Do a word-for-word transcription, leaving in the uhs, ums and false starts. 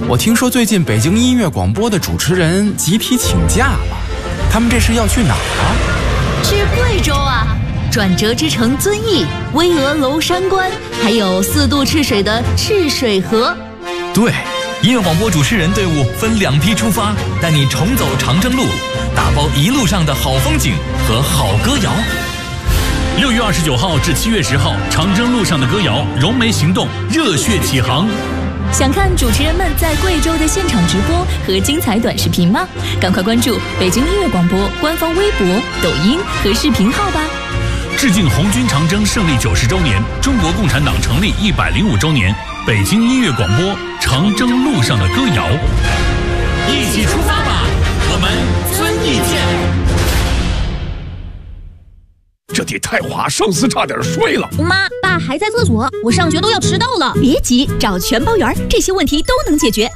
我听说最近北京音乐广播的主持人集体请假了，他们这是要去哪儿啊？ 去贵州啊！转折之城遵义、巍峨娄山关，还有四渡赤水的赤水河。 对，音乐广播主持人队伍分两批出发，带你重走长征路，打包一路上的好风景和好歌谣。 六月二十九号至七月十号，长征路上的歌谣，融媒行动，热血起航。 想看主持人们在贵州的现场直播和精彩短视频吗？赶快关注北京音乐广播官方微博、抖音和视频号吧！ 致敬红军长征胜利九十周年，中国共产党成立一百零五周年，北京音乐广播《长征路上的歌谣》，一起出发吧，我们遵义见。 这得太滑，上司差点睡了。 妈，爸还在厕所，我上学都要迟到了。 别急，找全包园，这些问题都能解决。